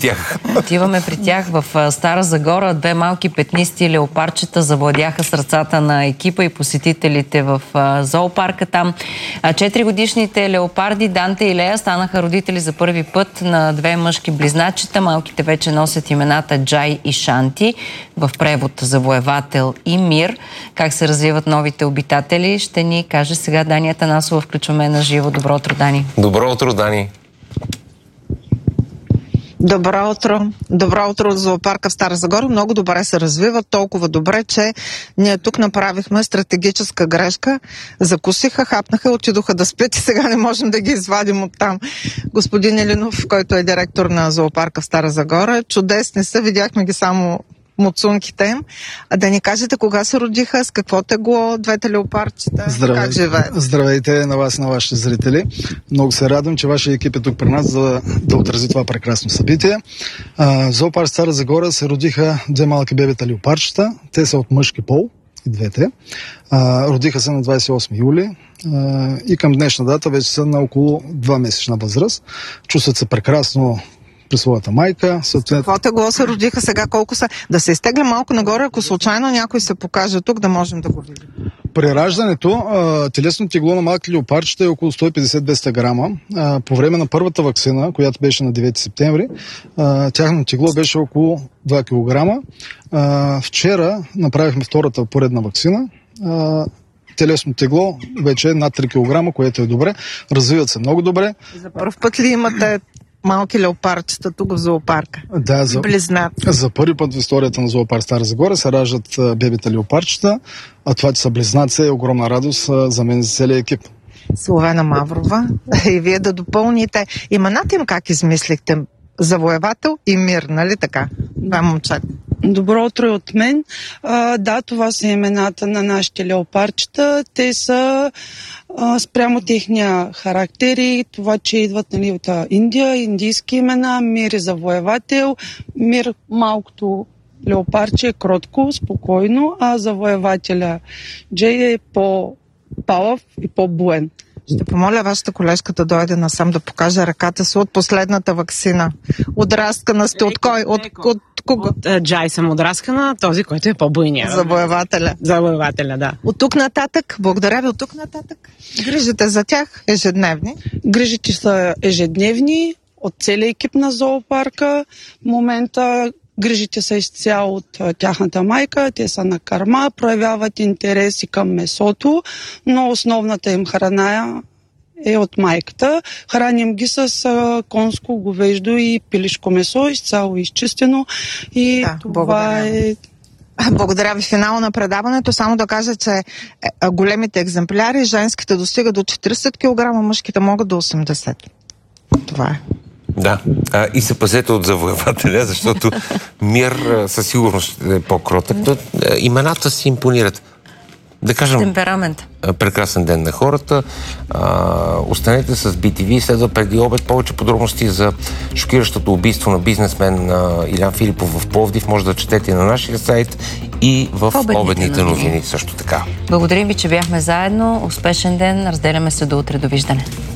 тях. Отиваме при тях в Стара Загора. Две малки петнисти леопардчета завладяха сърцата на екипа и посетителите в зоопарка там. 4-годишните леопарди Данте и Лея станаха родители за първи път на две мъжки близначета. Малките вече носят имената Джай и Шанти, в превод Завоевател и Мир. Как се развиват новите обитатели, ще ни каже сега Дани Атанасова. Включваме на живо. Добро утро, Дани. Добро утро, Дани. Добро утро. Добро утро от зоопарка в Стара Загора. Много добре се развиват, толкова добре, че ние тук направихме стратегическа грешка. Закусиха, хапнаха, отидоха да спят и сега не можем да ги извадим оттам. Господин Илинов, който е директор на зоопарка в Стара Загора, чудесни са, видяхме ги само муцунките им. А да ни кажете кога се родиха, с какво тегло двете леопардчета, как живеят? Здравейте на вас и на вашите зрители. Много се радвам, че вашия екип е тук при нас, за да отрази това прекрасно събитие. В зоопарк Стара Загора се родиха две малки бебета леопардчета. Те са от мъжки пол, и двете. Родиха се на 28 юли и към днешна дата вече са на около 2-месечна възраст. Чувстват се прекрасно при своята майка. Какво тегло се родиха сега? Колко са? Да се изтегля малко нагоре, ако случайно някой се покаже тук, да можем да го видим. При раждането телесно тегло на малки леопардчета е около 150-200 грама. По време на първата ваксина, която беше на 9 септември, тяхното тегло беше около 2 кг. Вчера направихме втората поредна ваксина. Телесно тегло вече е над 3 кг, което е добре. Развиват се много добре. За първ път ли имате малки леопардчета тук в зоопарка? Да, за първи път в историята на зоопарк Стара Загора се раждат бебета леопардчета, а това, че са близнаци, е огромна радост за мен и за целия екип. Славена Маврова, и вие да допълните имената им, как измислихте? Завоевател и Мир, нали така? Това момчета. Добро утро от мен. Да, това са имената на нашите леопардчета. Те са спрямо техния характер и това, че идват, нали, от Индия, индийски имена. Мир е завоевател. Мир, малкото леопардче, е кротко, спокойно, а завоевателя Джей е по-палав и по-буен. Ще помоля вашата колежка да дойде насам да покаже ръката си от последната ваксина. Отраскана сте от кой? От кого? От Джай съм отраскана, този, който е по-буйния. Завоевателя. Завоевателя, да. От тук нататък, благодаря ви, от тук нататък. Грижите за тях ежедневни? Грижите са ежедневни от целия екип на зоопарка. В момента грижите са изцяло от тяхната майка, те са на кърма, проявяват интереси към месото, но основната им храна е от майката. Храним ги с конско, говеждо и пилешко месо, изцяло изчистено. И да, това е... Благодаря ви. Финал на предаването. Само да кажа, че големите екземпляри, женските достигат до 40 кг, мъжките могат до 80. Това е. Да, и се пазете от завоевателя, защото Мир със сигурност е по-кротък. Имената си импонират. Да кажем, темперамент. Прекрасен ден на хората. Останете с BTV. Следва преди обед повече подробности за шокиращото убийство на бизнесмен Илян Филипов в Пловдив. Може да четете на нашия сайт и в обедните новини също така. Благодарим ви, че бяхме заедно. Успешен ден. Разделяме се до утре. Довиждане.